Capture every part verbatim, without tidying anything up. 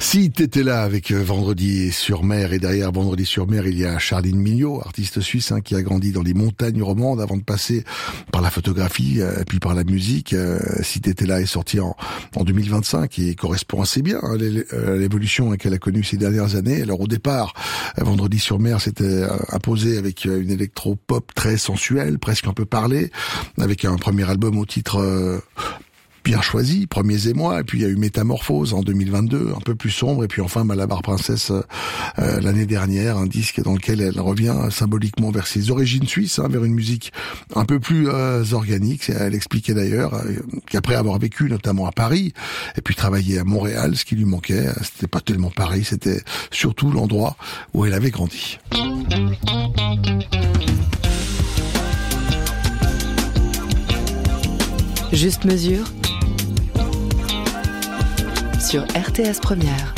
Si t'étais là avec Vendredi sur mer, et derrière Vendredi sur mer, il y a Charline Mignot, artiste suisse hein, qui a grandi dans les montagnes romandes avant de passer par la photographie et puis par la musique. Euh, si t'étais là est sorti en, en deux mille vingt-cinq et correspond assez bien hein, à l'évolution qu'elle a connue ces dernières années. Alors au départ, Vendredi sur mer s'était imposé avec une électro-pop très sensuelle, presque un peu parlée, avec un premier album au titre... Euh, bien choisi, Premiers émois, et puis il y a eu Métamorphose en deux mille vingt-deux, un peu plus sombre, et puis enfin Malabar Princess euh, l'année dernière, un disque dans lequel elle revient symboliquement vers ses origines suisses, hein, vers une musique un peu plus euh, organique. Elle expliquait d'ailleurs euh, qu'après avoir vécu notamment à Paris, et puis travaillé à Montréal, ce qui lui manquait, c'était pas tellement Paris, c'était surtout l'endroit où elle avait grandi. Juste mesure sur R T S Première.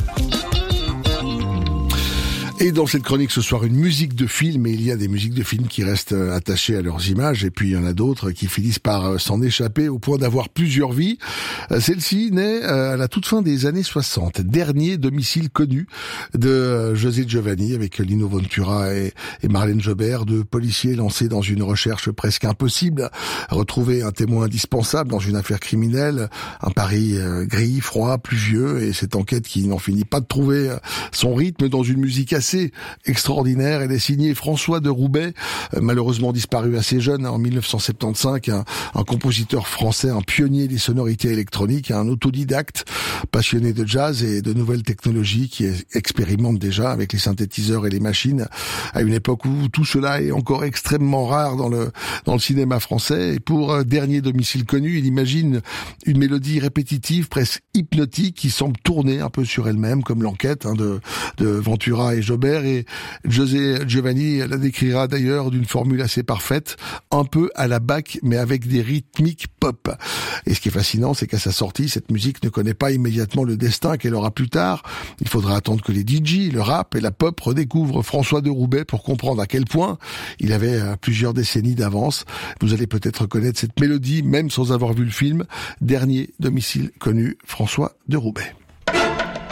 Et dans cette chronique ce soir, une musique de film, et il y a des musiques de films qui restent attachées à leurs images, et puis il y en a d'autres qui finissent par s'en échapper au point d'avoir plusieurs vies. Celle-ci naît à la toute fin des années soixante, dernier domicile connu de José Giovanni, avec Lino Ventura et, et Marlène Jobert, deux policiers lancés dans une recherche presque impossible, retrouver un témoin indispensable dans une affaire criminelle, un Paris gris, froid, pluvieux, et cette enquête qui n'en finit pas de trouver son rythme dans une musique assez extraordinaire. Elle est signée François de Roubaix, euh, malheureusement disparu assez jeune en mille neuf cent soixante-quinze, un, un compositeur français, un pionnier des sonorités électroniques, un autodidacte, passionné de jazz et de nouvelles technologies qui expérimente déjà avec les synthétiseurs et les machines à une époque où tout cela est encore extrêmement rare dans le dans le cinéma français. Et pour euh, dernier domicile connu, il imagine une mélodie répétitive, presque hypnotique, qui semble tourner un peu sur elle-même, comme l'enquête hein, de, de Ventura et Jobert. Et José Giovanni la décrira d'ailleurs d'une formule assez parfaite, un peu à la Bach, mais avec des rythmiques pop. Et ce qui est fascinant, c'est qu'à sa sortie, cette musique ne connaît pas immédiatement le destin qu'elle aura plus tard. Il faudra attendre que les D J, le rap et la pop redécouvrent François de Roubaix pour comprendre à quel point il avait plusieurs décennies d'avance. Vous allez peut-être reconnaître cette mélodie, même sans avoir vu le film. Dernier domicile connu, François de Roubaix.